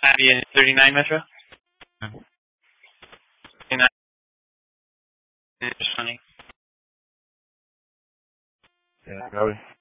Abby 39 Metro. 39. It's funny. Yeah, Cody.